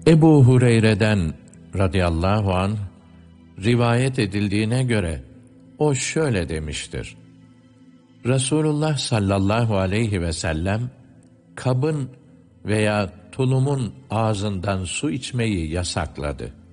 Ebu Hureyre'den radıyallahu anh rivayet edildiğine göre o şöyle demiştir: Resulullah sallallahu aleyhi ve sellem kabın veya tulumun ağzından su içmeyi yasakladı.